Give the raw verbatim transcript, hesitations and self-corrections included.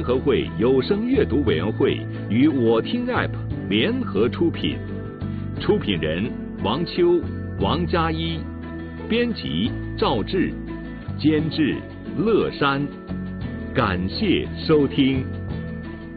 联合会有声阅读委员会与我听 App 联合出品，出品人王秋、王佳一，编辑赵志，监制乐山。感谢收听。